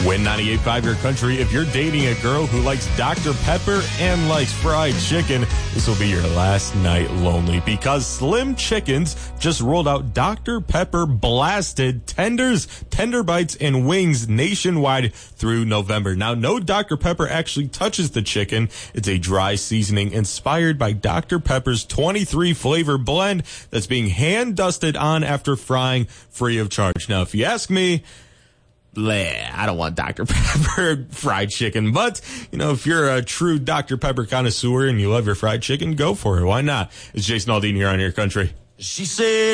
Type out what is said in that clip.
Win 98.5 Your Country. If you're dating a girl who likes Dr. Pepper and likes fried chicken, this will be your last night lonely because Slim Chickens just rolled out Dr. Pepper Blasted Tenders, Tender Bites, and Wings nationwide through November. Now, no Dr. Pepper actually touches the chicken. It's a dry seasoning inspired by Dr. Pepper's 23 flavor blend that's being hand dusted on after frying free of charge. Now, if you ask me, I don't want Dr. Pepper fried chicken. But, if you're a true Dr. Pepper connoisseur and you love your fried chicken, go for it. Why not? It's Jason Aldean here on Your Country. She said